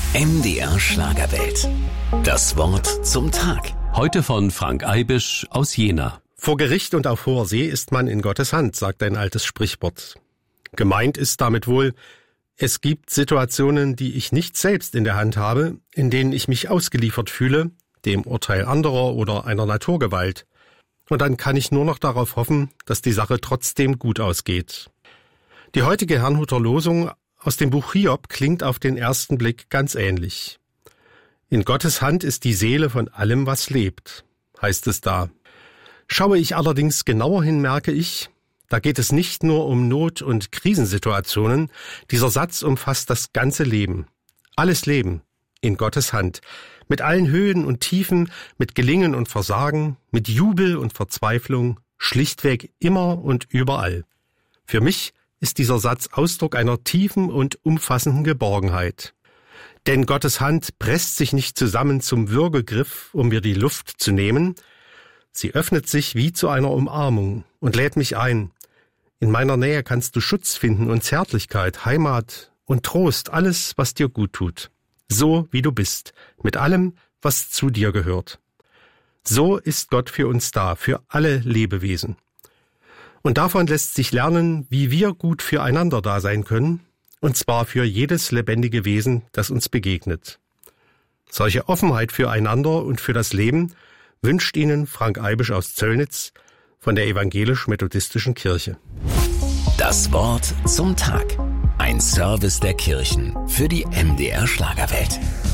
MDR Schlagerwelt. Das Wort zum Tag. Heute von Frank Eibisch aus Jena. Vor Gericht und auf hoher See ist man in Gottes Hand, sagt ein altes Sprichwort. Gemeint ist damit wohl, es gibt Situationen, die ich nicht selbst in der Hand habe, in denen ich mich ausgeliefert fühle, dem Urteil anderer oder einer Naturgewalt. Und dann kann ich nur noch darauf hoffen, dass die Sache trotzdem gut ausgeht. Die heutige Herrnhuter Losung aus dem Buch Hiob klingt auf den ersten Blick ganz ähnlich. In Gottes Hand ist die Seele von allem, was lebt, heißt es da. Schaue ich allerdings genauer hin, merke ich, da geht es nicht nur um Not- und Krisensituationen, dieser Satz umfasst das ganze Leben. Alles Leben in Gottes Hand, mit allen Höhen und Tiefen, mit Gelingen und Versagen, mit Jubel und Verzweiflung, schlichtweg immer und überall. Für mich ist dieser Satz Ausdruck einer tiefen und umfassenden Geborgenheit. Denn Gottes Hand presst sich nicht zusammen zum Würgegriff, um mir die Luft zu nehmen. Sie öffnet sich wie zu einer Umarmung und lädt mich ein. In meiner Nähe kannst du Schutz finden und Zärtlichkeit, Heimat und Trost, alles, was dir gut tut. So wie du bist, mit allem, was zu dir gehört. So ist Gott für uns da, für alle Lebewesen. Und davon lässt sich lernen, wie wir gut füreinander da sein können, und zwar für jedes lebendige Wesen, das uns begegnet. Solche Offenheit füreinander und für das Leben wünscht Ihnen Frank Eibisch aus Zöllnitz von der Evangelisch-Methodistischen Kirche. Das Wort zum Tag. Ein Service der Kirchen für die MDR Schlagerwelt.